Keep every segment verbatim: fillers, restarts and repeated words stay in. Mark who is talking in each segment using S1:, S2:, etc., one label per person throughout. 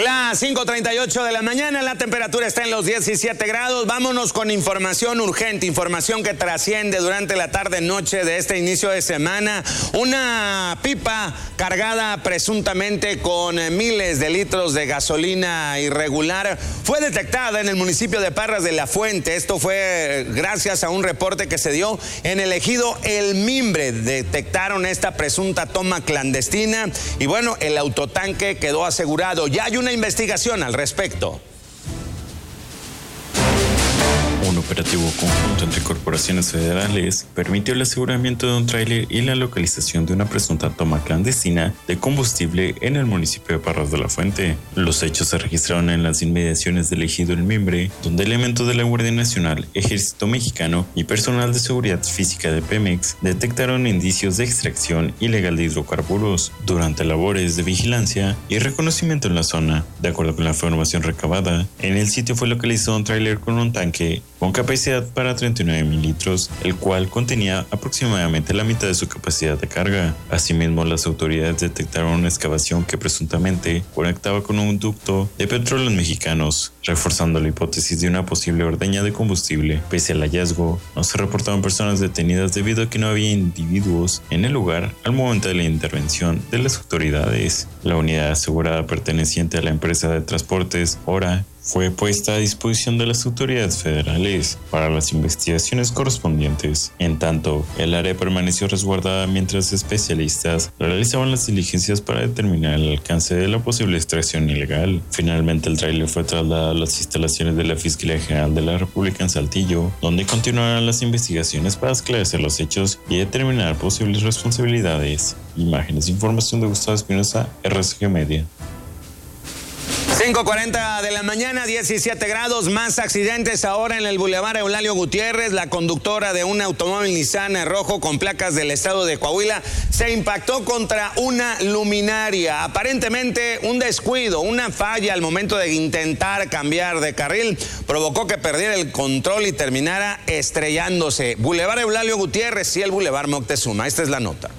S1: Las cinco treinta y ocho de la mañana, la temperatura está en los diecisiete grados. Vámonos con información urgente, información que trasciende durante la tarde-noche de este inicio de semana. Una pipa cargada presuntamente con miles de litros de gasolina irregular fue detectada en el municipio de Parras de la Fuente. Esto fue gracias a un reporte que se dio en el ejido El Mimbre. Detectaron esta presunta toma clandestina y bueno, el autotanque quedó asegurado. Ya hay una investigación al respecto.
S2: Un operativo conjunto entre corporaciones federales permitió el aseguramiento de un tráiler y la localización de una presunta toma clandestina de combustible en el municipio de Parras de la Fuente. Los hechos se registraron en las inmediaciones del ejido El Mimbre, donde elementos de la Guardia Nacional, Ejército Mexicano y personal de seguridad física de Pemex detectaron indicios de extracción ilegal de hidrocarburos durante labores de vigilancia y reconocimiento en la zona. De acuerdo con la información recabada, en el sitio fue localizado un tráiler con un tanque con capacidad para treinta y nueve mil litros, el cual contenía aproximadamente la mitad de su capacidad de carga. Asimismo, las autoridades detectaron una excavación que presuntamente conectaba con un ducto de petróleos mexicanos, reforzando la hipótesis de una posible ordeña de combustible. Pese al hallazgo, no se reportaron personas detenidas debido a que no había individuos en el lugar al momento de la intervención de las autoridades. La unidad asegurada perteneciente a la empresa de transportes Ora fue puesta a disposición de las autoridades federales para las investigaciones correspondientes. En tanto, el área permaneció resguardada mientras especialistas realizaban las diligencias para determinar el alcance de la posible extracción ilegal. Finalmente, el tráiler fue trasladado a las instalaciones de la Fiscalía General de la República en Saltillo, donde continuarán las investigaciones para esclarecer los hechos y determinar posibles responsabilidades. Imágenes e información de Gustavo Espinosa, R C G Media.
S1: cinco cuarenta de la mañana, diecisiete grados, más accidentes ahora en el Boulevard Eulalio Gutiérrez. La conductora de un automóvil Nissan rojo con placas del estado de Coahuila se impactó contra una luminaria. Aparentemente un descuido, una falla al momento de intentar cambiar de carril provocó que perdiera el control y terminara estrellándose. Boulevard Eulalio Gutiérrez y el Boulevard Moctezuma. Esta es la nota.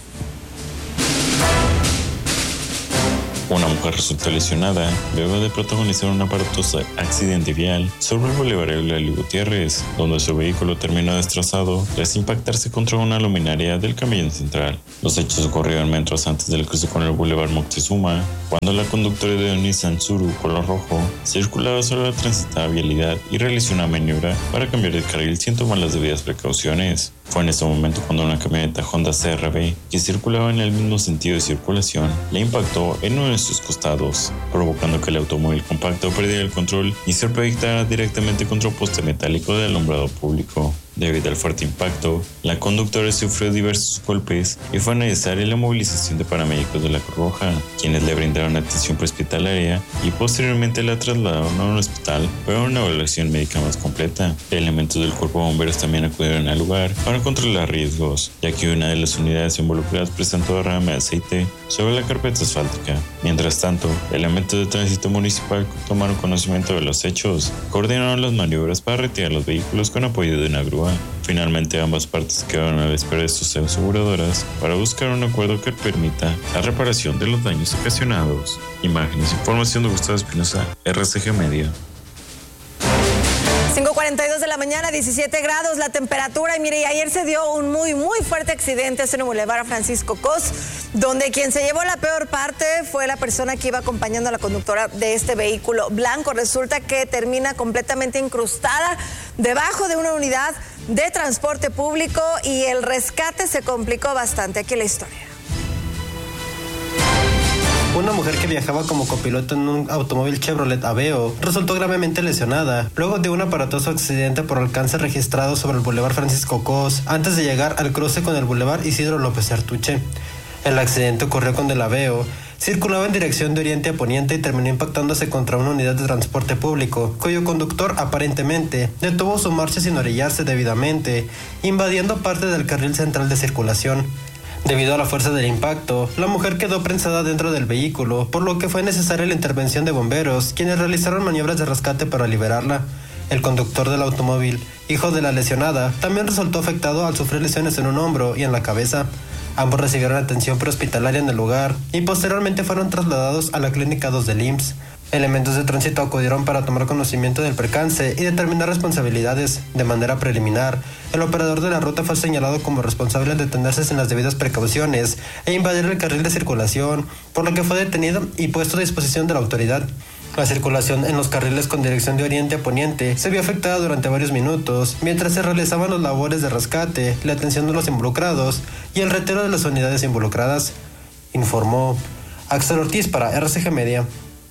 S2: Una mujer resultó lesionada luego de protagonizar un aparatoso accidente vial sobre el Boulevard Eulalio Gutiérrez, donde su vehículo terminó destrozado tras impactarse contra una luminaria del camellón central. Los hechos ocurrieron metros antes del cruce con el Boulevard Moctezuma, cuando la conductora de un Nissan Tsuru color rojo circulaba sobre la transitada vialidad y realizó una maniobra para cambiar de carril sin tomar las debidas precauciones. Fue en ese momento cuando una camioneta Honda C R V, que circulaba en el mismo sentido de circulación, le impactó en uno de sus costados, provocando que el automóvil compacto perdiera el control y se proyectara directamente contra un poste metálico de alumbrado público. Debido al fuerte impacto, la conductora sufrió diversos golpes y fue necesaria la movilización de paramédicos de la Cruz Roja, quienes le brindaron atención prehospitalaria y posteriormente la trasladaron a un hospital para una evaluación médica más completa. Elementos del cuerpo de bomberos también acudieron al lugar para controlar riesgos, ya que una de las unidades involucradas presentó derrame de aceite sobre la carpeta asfáltica. Mientras tanto, elementos de tránsito municipal tomaron conocimiento de los hechos, coordinaron las maniobras para retirar los vehículos con apoyo de una grúa. Finalmente, ambas partes quedaron a la espera de sus aseguradoras para buscar un acuerdo que permita la reparación de los daños ocasionados. Imágenes e información de Gustavo Espinosa, R C G Media.
S3: cinco cuarenta y dos de la mañana, diecisiete grados la temperatura. Y mire, y ayer se dio un muy, muy fuerte accidente en el Boulevard Francisco Cos, donde quien se llevó la peor parte fue la persona que iba acompañando a la conductora de este vehículo blanco. Resulta que termina completamente incrustada debajo de una unidad de transporte público y el rescate se complicó bastante. Aquí la historia.
S4: Una mujer que viajaba como copiloto en un automóvil Chevrolet Aveo resultó gravemente lesionada luego de un aparatoso accidente por alcance registrado sobre el Boulevard Francisco Cos antes de llegar al cruce con el Boulevard Isidro López Artuche. El accidente ocurrió cuando el Aveo circulaba en dirección de oriente a poniente y terminó impactándose contra una unidad de transporte público, cuyo conductor aparentemente detuvo su marcha sin orillarse debidamente, invadiendo parte del carril central de circulación. Debido a la fuerza del impacto, la mujer quedó prensada dentro del vehículo, por lo que fue necesaria la intervención de bomberos, quienes realizaron maniobras de rescate para liberarla. El conductor del automóvil, hijo de la lesionada, también resultó afectado al sufrir lesiones en un hombro y en la cabeza. Ambos recibieron atención prehospitalaria en el lugar y posteriormente fueron trasladados a la Clínica dos del I M S S. Elementos de tránsito acudieron para tomar conocimiento del percance y determinar responsabilidades. De manera preliminar, el operador de la ruta fue señalado como responsable de tenerse sin las debidas precauciones e invadir el carril de circulación, por lo que fue detenido y puesto a disposición de la autoridad. La circulación en los carriles con dirección de oriente a poniente se vio afectada durante varios minutos, mientras se realizaban las labores de rescate, la atención de los involucrados y el retiro de las unidades involucradas, informó Axel Ortiz para R C G Media.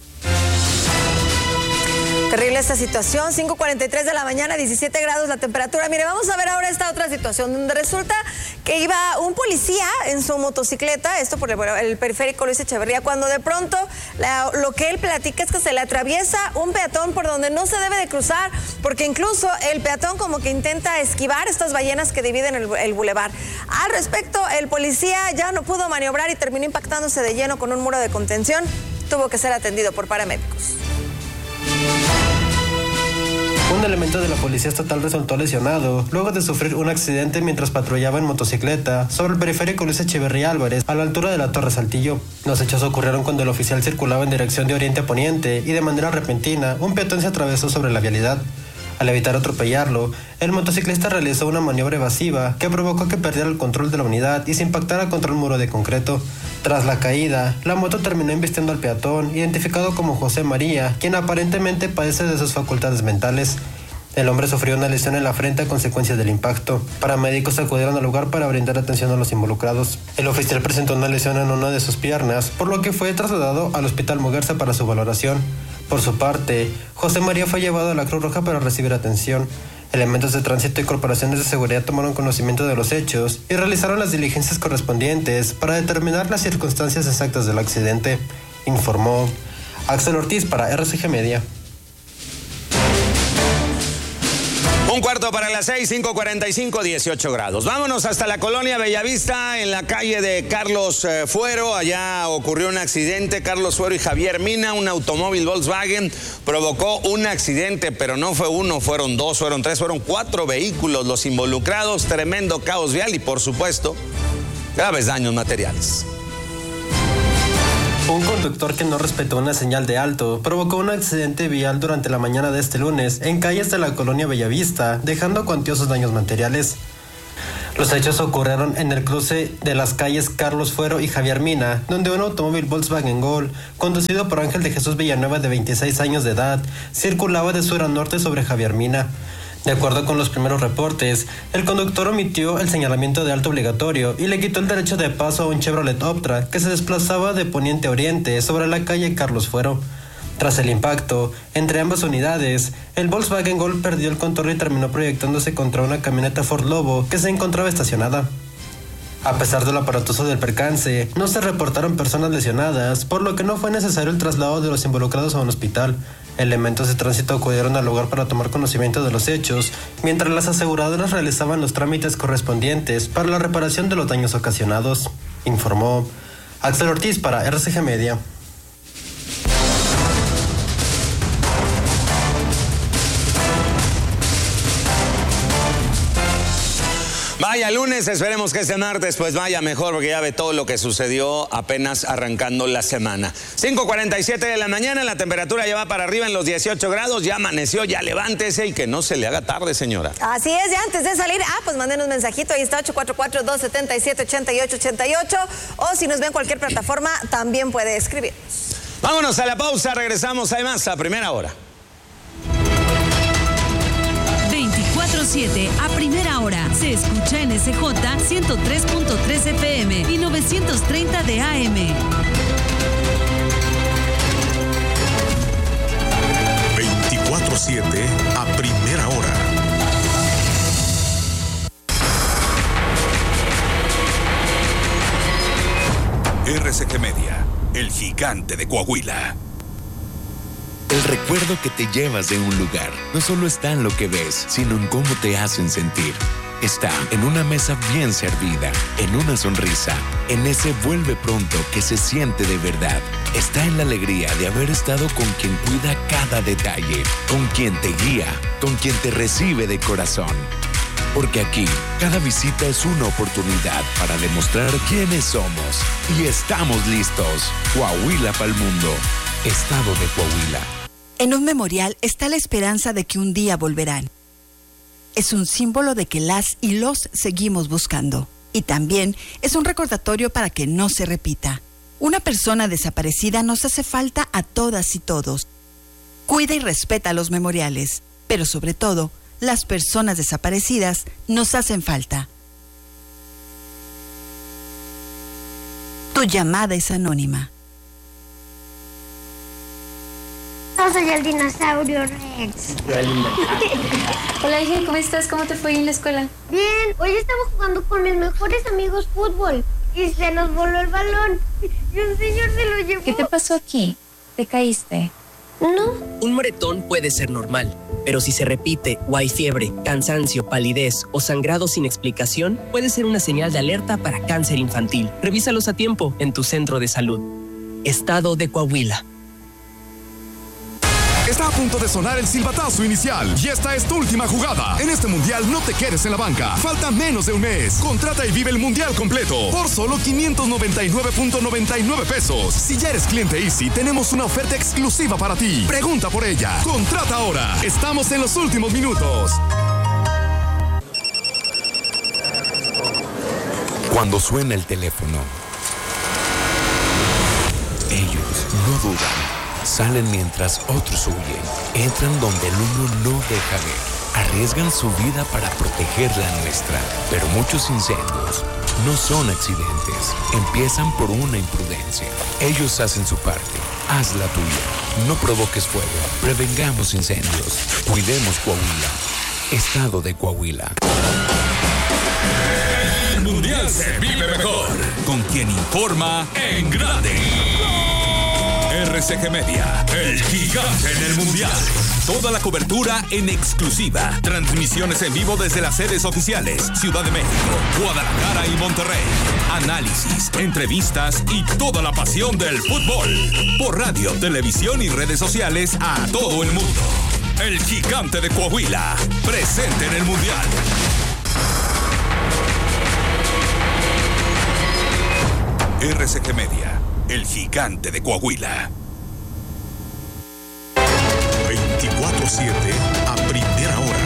S3: Terrible esta situación, cinco cuarenta y tres de la mañana, diecisiete grados la temperatura. Mire, vamos a ver ahora esta otra situación, donde resulta que iba un policía en su motocicleta, esto por el, el periférico Luis Echeverría, cuando de pronto la, lo que él platica es que se le atraviesa un peatón por donde no se debe de cruzar, porque incluso el peatón como que intenta esquivar estas ballenas que dividen el, el bulevar. Al respecto, el policía ya no pudo maniobrar y terminó impactándose de lleno con un muro de contención. Tuvo que ser atendido por paramédicos.
S4: Un elemento de la Policía Estatal resultó lesionado luego de sufrir un accidente mientras patrullaba en motocicleta sobre el periférico Luis Echeverría Álvarez, a la altura de la Torre Saltillo. Los hechos ocurrieron cuando el oficial circulaba en dirección de oriente a poniente y de manera repentina un peatón se atravesó sobre la vialidad. Al evitar atropellarlo, el motociclista realizó una maniobra evasiva que provocó que perdiera el control de la unidad y se impactara contra un muro de concreto. Tras la caída, la moto terminó embistiendo al peatón, identificado como José María, quien aparentemente padece de sus facultades mentales. El hombre sufrió una lesión en la frente a consecuencia del impacto. Paramédicos acudieron al lugar para brindar atención a los involucrados. El oficial presentó una lesión en una de sus piernas, por lo que fue trasladado al Hospital Muguerza para su valoración. Por su parte, José María fue llevado a la Cruz Roja para recibir atención. Elementos de tránsito y corporaciones de seguridad tomaron conocimiento de los hechos y realizaron las diligencias correspondientes para determinar las circunstancias exactas del accidente, informó Axel Ortiz para R C G Media.
S1: Un cuarto para las seis, cinco cuarenta y cinco, dieciocho grados. Vámonos hasta la colonia Bellavista, en la calle de Carlos eh, Fuero. Allá ocurrió un accidente. Carlos Fuero y Javier Mina, un automóvil Volkswagen, provocó un accidente, pero no fue uno, fueron dos, fueron tres, fueron cuatro vehículos los involucrados. Tremendo caos vial y, por supuesto, graves daños materiales.
S4: Un conductor que no respetó una señal de alto provocó un accidente vial durante la mañana de este lunes en calles de la colonia Bellavista, dejando cuantiosos daños materiales. Los hechos ocurrieron en el cruce de las calles Carlos Fuero y Javier Mina, donde un automóvil Volkswagen Gol, conducido por Ángel de Jesús Villanueva, de veintiséis años de edad, circulaba de sur a norte sobre Javier Mina. De acuerdo con los primeros reportes, el conductor omitió el señalamiento de alto obligatorio y le quitó el derecho de paso a un Chevrolet Optra que se desplazaba de poniente a oriente sobre la calle Carlos Fuero. Tras el impacto entre ambas unidades, el Volkswagen Gol perdió el control y terminó proyectándose contra una camioneta Ford Lobo que se encontraba estacionada. A pesar de lo aparatoso del percance, no se reportaron personas lesionadas, por lo que no fue necesario el traslado de los involucrados a un hospital. Elementos de tránsito acudieron al lugar para tomar conocimiento de los hechos, mientras las aseguradoras realizaban los trámites correspondientes para la reparación de los daños ocasionados, informó Axel Ortiz para R C G Media.
S1: Vaya lunes, esperemos que este martes pues vaya mejor, porque ya ve todo lo que sucedió apenas arrancando la semana. cinco cuarenta y siete de la mañana, la temperatura ya va para arriba en los dieciocho grados, ya amaneció, ya levántese y que no se le haga tarde, señora.
S3: Así es, ya antes de salir, ah, pues manden un mensajito, ahí está ocho cuatro cuatro, dos siete siete, ocho ocho ocho ocho, o si nos ven en cualquier plataforma, también puede escribirnos.
S1: Vámonos a la pausa, regresamos, hay más a primera hora.
S5: veinticuatro siete a primera hora. Se escucha en S J ciento tres punto tres F M y novecientos treinta de A M.
S6: veinticuatro siete a primera hora. R C G Media, el gigante de Coahuila.
S7: El recuerdo que te llevas de un lugar no solo está en lo que ves, sino en cómo te hacen sentir. Está en una mesa bien servida, en una sonrisa, en ese vuelve pronto que se siente de verdad. Está en la alegría de haber estado con quien cuida cada detalle, con quien te guía, con quien te recibe de corazón. Porque aquí, cada visita es una oportunidad para demostrar quiénes somos. Y estamos listos. Coahuila pa'l mundo. Estado de Coahuila.
S8: En un memorial está la esperanza de que un día volverán. Es un símbolo de que las y los seguimos buscando. Y también es un recordatorio para que no se repita. Una persona desaparecida nos hace falta a todas y todos. Cuida y respeta los memoriales, pero sobre todo, las personas desaparecidas nos hacen falta. Tu llamada es anónima.
S9: Yo soy el dinosaurio Rex.
S10: Hola, Ángel, ¿cómo estás? ¿Cómo te fue en la escuela?
S9: Bien, hoy estamos jugando con mis mejores amigos fútbol y se nos voló el balón y un señor se lo llevó.
S10: ¿Qué te pasó aquí? ¿Te caíste?
S9: No.
S11: Un moretón puede ser normal, pero si se repite o hay fiebre, cansancio, palidez o sangrado sin explicación, puede ser una señal de alerta para cáncer infantil. Revísalos a tiempo en tu centro de salud. Estado de Coahuila.
S12: Está a punto de sonar el silbatazo inicial y esta es tu última jugada. En este mundial no te quedes en la banca. Falta menos de un mes. Contrata y vive el mundial completo por solo quinientos noventa y nueve punto noventa y nueve pesos. Si ya eres cliente Easy, tenemos una oferta exclusiva para ti. Pregunta por ella. Contrata ahora. Estamos en los últimos minutos.
S7: Cuando suena el teléfono, ellos no dudan. Salen mientras otros huyen. Entran donde el uno no deja ver. Arriesgan su vida para proteger la nuestra. Pero muchos incendios no son accidentes. Empiezan por una imprudencia. Ellos hacen su parte. Haz la tuya. No provoques fuego. Prevengamos incendios. Cuidemos Coahuila. Estado de Coahuila.
S6: El mundial se vive mejor con quien informa en grande. R C G Media, el gigante en el mundial. Toda la cobertura en exclusiva. Transmisiones en vivo desde las sedes oficiales: Ciudad de México, Guadalajara y Monterrey. Análisis, entrevistas y toda la pasión del fútbol. Por radio, televisión y redes sociales a todo el mundo. El gigante de Coahuila, presente en el mundial. R C G Media, el gigante de Coahuila. veinticuatro siete a primera hora.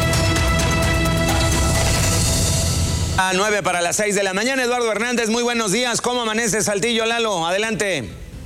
S1: A nueve para las seis de la mañana, Eduardo Hernández, muy buenos días. ¿Cómo amanece Saltillo, Lalo? Adelante.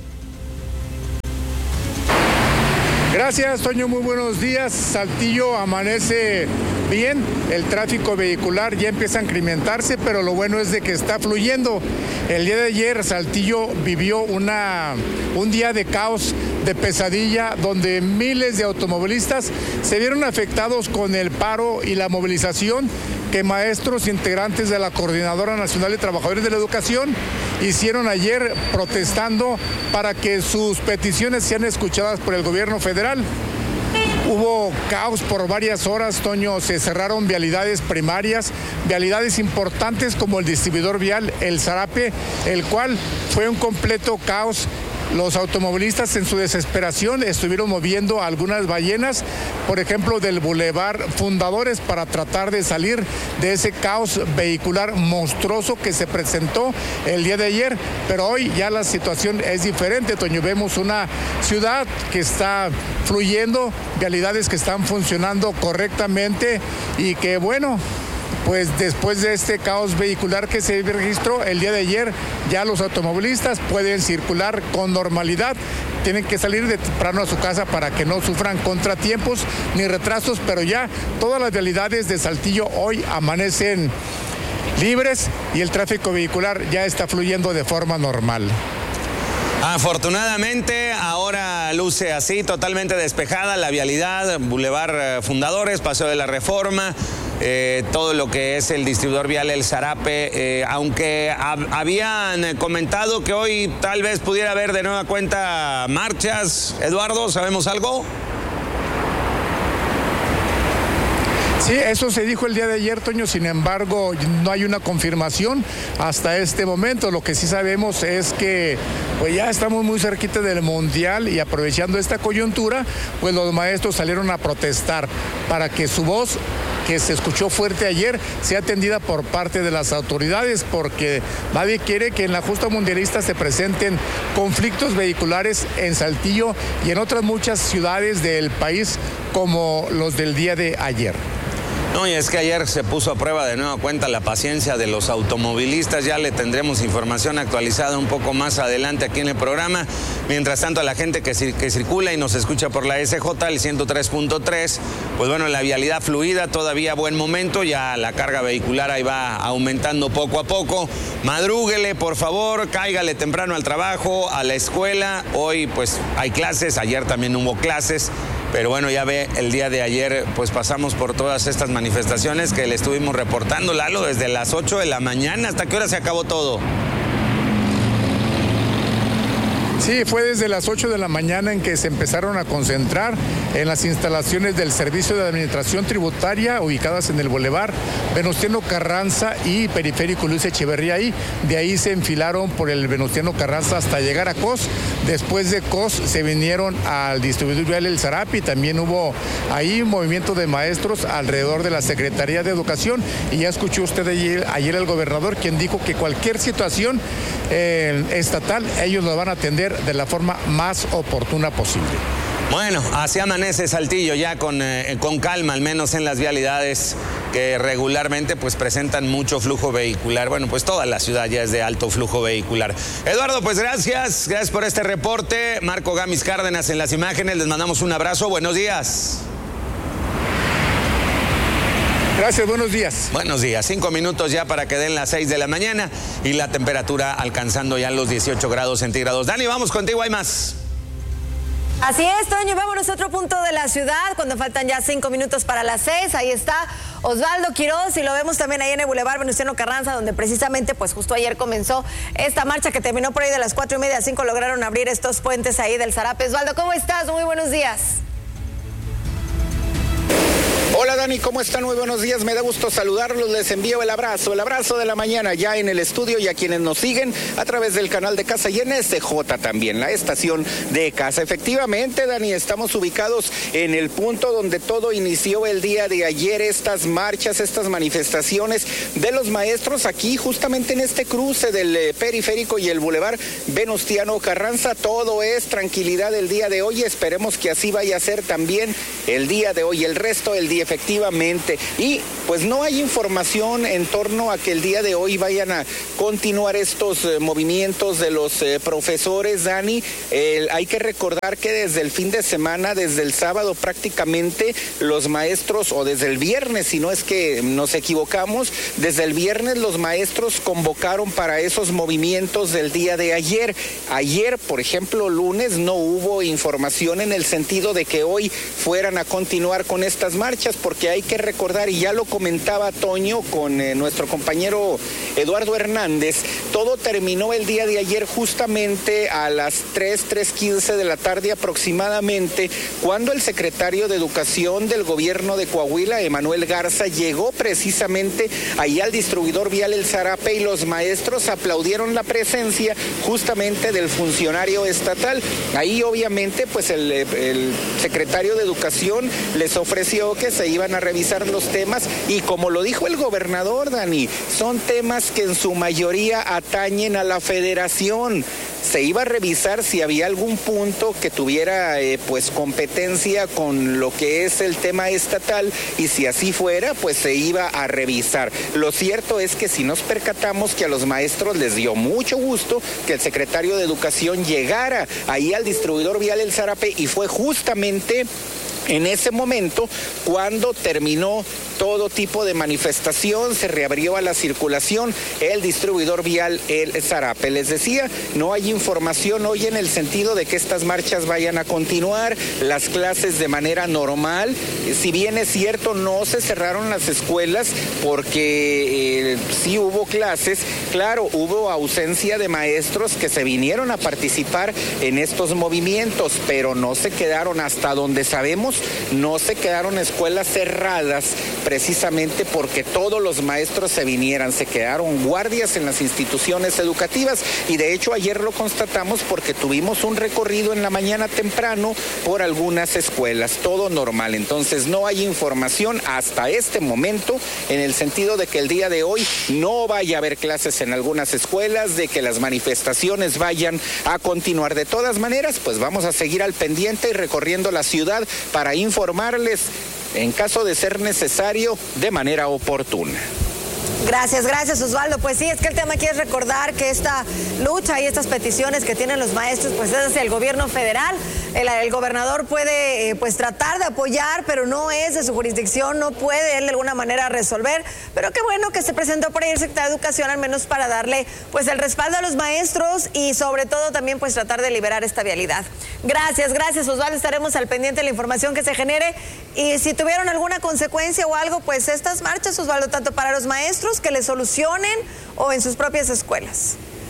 S13: Gracias, Toño, muy buenos días. Saltillo amanece bien, el tráfico vehicular ya empieza a incrementarse, pero lo bueno es de que está fluyendo. El día de ayer Saltillo vivió una, un día de caos, de pesadilla, donde miles de automovilistas se vieron afectados con el paro y la movilización que maestros integrantes de la Coordinadora Nacional de Trabajadores de la Educación hicieron ayer protestando para que sus peticiones sean escuchadas por el gobierno federal. Hubo caos por varias horas, Toño, se cerraron vialidades primarias, vialidades importantes como el distribuidor vial El Zarape, el cual fue un completo caos. Los automovilistas en su desesperación estuvieron moviendo algunas ballenas, por ejemplo del Boulevard Fundadores, para tratar de salir de ese caos vehicular monstruoso que se presentó el día de ayer. Pero hoy ya la situación es diferente, Toño. Vemos una ciudad que está fluyendo, vialidades que están funcionando correctamente y que, bueno, pues después de este caos vehicular que se registró el día de ayer, ya los automovilistas pueden circular con normalidad. Tienen que salir de temprano a su casa para que no sufran contratiempos ni retrasos, pero ya todas las vialidades de Saltillo hoy amanecen libres y el tráfico vehicular ya está fluyendo de forma normal.
S1: Afortunadamente, ahora luce así, totalmente despejada la vialidad, Boulevard Fundadores, Paseo de la Reforma, eh, todo lo que es el distribuidor vial El Zarape, eh, aunque hab- habían comentado que hoy tal vez pudiera haber de nueva cuenta marchas. Eduardo, ¿sabemos algo?
S13: Sí, eso se dijo el día de ayer, Toño, sin embargo, no hay una confirmación hasta este momento. Lo que sí sabemos es que pues ya estamos muy cerquita del Mundial y aprovechando esta coyuntura, pues los maestros salieron a protestar para que su voz que se escuchó fuerte ayer sea atendida por parte de las autoridades, porque nadie quiere que en la justa mundialista se presenten conflictos vehiculares en Saltillo y en otras muchas ciudades del país como los del día de ayer.
S1: No, y es que ayer se puso a prueba de nueva cuenta la paciencia de los automovilistas. Ya le tendremos información actualizada un poco más adelante aquí en el programa. Mientras tanto, a la gente que, que circula y nos escucha por la S J, el ciento tres punto tres, pues bueno, la vialidad fluida, todavía buen momento. Ya la carga vehicular ahí va aumentando poco a poco. Madrúguele, por favor, cáigale temprano al trabajo, a la escuela. Hoy pues hay clases, ayer también hubo clases. Pero bueno, ya ve, el día de ayer pues pasamos por todas estas manifestaciones que le estuvimos reportando, Lalo, desde las ocho de la mañana. ¿Hasta qué hora se acabó todo?
S13: Sí, fue desde las ocho de la mañana en que se empezaron a concentrar en las instalaciones del Servicio de Administración Tributaria ubicadas en el Boulevard Venustiano Carranza y Periférico Luis Echeverría. Ahí, de ahí se enfilaron por el Venustiano Carranza hasta llegar a C O S. Después de C O S se vinieron al distribuidor vial El Zarape y también hubo ahí un movimiento de maestros alrededor de la Secretaría de Educación. Y ya escuchó usted ayer, ayer al gobernador, quien dijo que cualquier situación eh, estatal ellos lo van a atender de la forma más oportuna posible.
S1: Bueno, así amanece Saltillo ya con, eh, con calma, al menos en las vialidades que regularmente pues presentan mucho flujo vehicular. Bueno, pues toda la ciudad ya es de alto flujo vehicular. Eduardo, pues gracias, gracias por este reporte. Marco Gamis Cárdenas en las imágenes, les mandamos un abrazo, buenos días.
S13: Gracias, buenos días.
S1: Buenos días, cinco minutos ya para que den las seis de la mañana y la temperatura alcanzando ya los dieciocho grados centígrados. Dani, vamos contigo, hay más.
S3: Así es, Toño, vámonos a otro punto de la ciudad, cuando faltan ya cinco minutos para las seis, ahí está Osvaldo Quiroz, y lo vemos también ahí en el Boulevard Venustiano Carranza, donde precisamente, pues justo ayer comenzó esta marcha que terminó por ahí de las cuatro y media a cinco, lograron abrir estos puentes ahí del Zarape. Osvaldo, ¿cómo estás? Muy buenos días.
S14: Hola Dani, ¿cómo están? Muy buenos días, me da gusto saludarlos, les envío el abrazo, el abrazo de la mañana ya en el estudio y a quienes nos siguen a través del canal de Casa y en S J también, la estación de Casa. Efectivamente, Dani, estamos ubicados en el punto donde todo inició el día de ayer, estas marchas, estas manifestaciones de los maestros aquí justamente en este cruce del eh, periférico y el Boulevard Venustiano Carranza. Todo es tranquilidad el día de hoy, esperemos que así vaya a ser también el día de hoy, el resto del día. Efectivamente, y pues no hay información en torno a que el día de hoy vayan a continuar estos eh, movimientos de los eh, profesores, Dani. Eh, hay que recordar que desde el fin de semana, desde el sábado prácticamente, los maestros, o desde el viernes, si no es que nos equivocamos, desde el viernes los maestros convocaron para esos movimientos del día de ayer. Ayer, por ejemplo, lunes, no hubo información en el sentido de que hoy fueran a continuar con estas marchas, porque hay que recordar, y ya lo comentaba Toño con eh, nuestro compañero Eduardo Hernández, todo terminó el día de ayer justamente a las tres, tres quince de la tarde aproximadamente, cuando el secretario de Educación del gobierno de Coahuila, Emanuel Garza, llegó precisamente ahí al distribuidor vial El Zarape y los maestros aplaudieron la presencia justamente del funcionario estatal. Ahí obviamente pues el, el secretario de Educación les ofreció que se iban a revisar los temas y como lo dijo el gobernador, Dani, son temas que en su mayoría atañen a la federación. Se iba a revisar si había algún punto que tuviera eh, pues competencia con lo que es el tema estatal y si así fuera pues se iba a revisar. Lo cierto es que si nos percatamos que a los maestros les dio mucho gusto que el secretario de Educación llegara ahí al distribuidor vial El Zarape y fue justamente en ese momento, cuando terminó todo tipo de manifestación, se reabrió a la circulación el distribuidor vial El Zarape. Les decía, no hay información hoy en el sentido de que estas marchas vayan a continuar, las clases de manera normal. Si bien es cierto, no se cerraron las escuelas porque eh, sí hubo clases, claro, hubo ausencia de maestros que se vinieron a participar en estos movimientos, pero no se quedaron hasta donde sabemos maestros. No se quedaron escuelas cerradas precisamente porque todos los maestros se vinieran, se quedaron guardias en las instituciones educativas y de hecho ayer lo constatamos porque tuvimos un recorrido en la mañana temprano por algunas escuelas, todo normal. Entonces no hay información hasta este momento en el sentido de que el día de hoy no vaya a haber clases en algunas escuelas, de que las manifestaciones vayan a continuar. De todas maneras, pues vamos a seguir al pendiente y recorriendo la ciudad para informarles en caso de ser necesario de manera oportuna.
S3: Gracias, gracias Osvaldo. Pues sí, es que el tema aquí es recordar que esta lucha y estas peticiones que tienen los maestros pues es hacia el gobierno federal. El, el gobernador puede eh, pues tratar de apoyar, pero no es de su jurisdicción, no puede él de alguna manera resolver. Pero qué bueno que se presentó por ahí el secretario de Educación, al menos para darle pues el respaldo a los maestros y sobre todo también pues tratar de liberar esta vialidad. Gracias, gracias Osvaldo. Estaremos al pendiente de la información que se genere y si tuvieron alguna consecuencia o algo, pues estas marchas, Osvaldo, tanto para los maestros que les solucionen o en sus propias escuelas.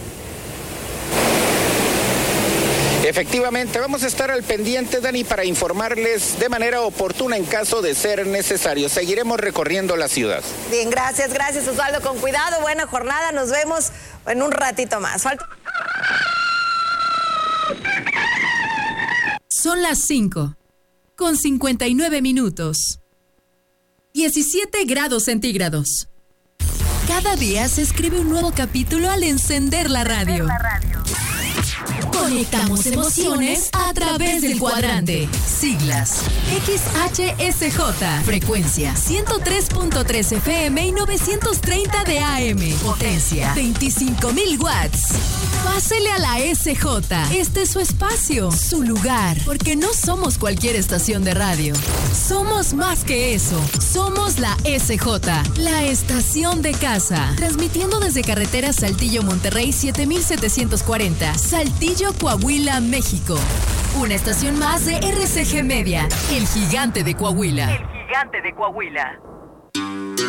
S14: Efectivamente, vamos a estar al pendiente, Dani, para informarles de manera oportuna en caso de ser necesario. Seguiremos recorriendo la ciudad.
S3: Bien, gracias, gracias Osvaldo. Con cuidado, buena jornada. Nos vemos en un ratito más. Falta...
S5: Son las cinco, con cincuenta y nueve minutos. diecisiete grados centígrados. Cada día se escribe un nuevo capítulo al encender la radio. Conectamos emociones a través del cuadrante. Siglas X H S J. Frecuencia ciento tres punto tres F M y novecientos treinta de A M. Potencia veinticinco mil watts. Pásele a la S J. Este es su espacio, su lugar. Porque no somos cualquier estación de radio. Somos más que eso. Somos la S J, la estación de casa. Transmitiendo desde carretera Saltillo Monterrey siete mil setecientos cuarenta. Saltillo Coahuila, México. Una estación más de R C G Media, el gigante de Coahuila.
S15: El gigante de Coahuila.